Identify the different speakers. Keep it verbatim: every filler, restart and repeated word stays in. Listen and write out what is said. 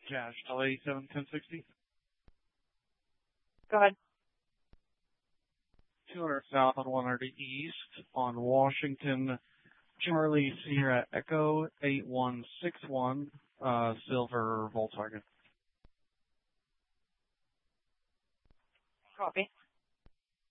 Speaker 1: Cash L A seven ten sixty.
Speaker 2: Go ahead.
Speaker 1: two hundred South on one hundred East on Washington, Charlie Sierra Echo eight one six one, uh, silver Volkswagen.
Speaker 2: Copy.